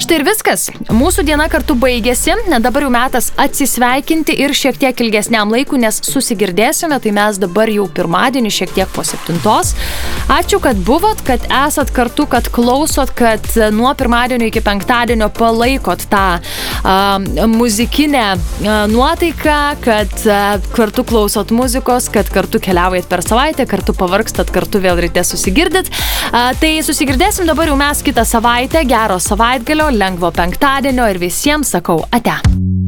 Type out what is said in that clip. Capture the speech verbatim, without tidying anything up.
štai ir viskas. Mūsų diena kartu baigėsi. Dabar jau metas atsisveikinti ir šiek tiek ilgesniam laikui, nes susigirdėsime. Tai mes dabar jau pirmadienį šiek tiek po septintos. Ačiū, kad buvot, kad esat kartu, kad klausot, kad nuo pirmadienio iki penktadienio palaikot tą uh, muzikinę uh, nuotaiką, kad uh, kartu klausot muzikos, kad kartu keliaujat per savaitę, kartu pavargstat, kartu vėl ryte susigirdit. Uh, tai susigirdėsim dabar jau mes kitą savaitę. Gero savaitgalio, lengvo penktadienio ir visiems sakau ate.